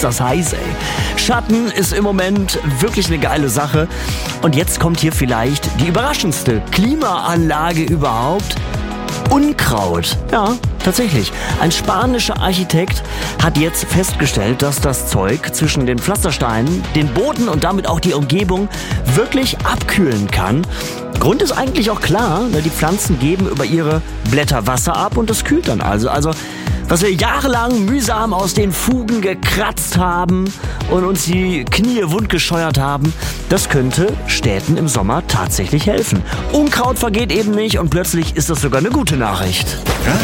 ist das heiß, ey. Schatten ist im Moment wirklich eine geile Sache. Und jetzt kommt hier vielleicht die überraschendste Klimaanlage überhaupt. Unkraut. Ja, tatsächlich. Ein spanischer Architekt hat jetzt festgestellt, dass das Zeug zwischen den Pflastersteinen den Boden und damit auch die Umgebung wirklich abkühlen kann. Grund ist eigentlich auch klar, die Pflanzen geben über ihre Blätter Wasser ab und das kühlt dann also. Also, was wir jahrelang mühsam aus den Fugen gekratzt haben und uns die Knie wundgescheuert haben, das könnte Städten im Sommer tatsächlich helfen. Unkraut vergeht eben nicht und plötzlich ist das sogar eine gute Nachricht.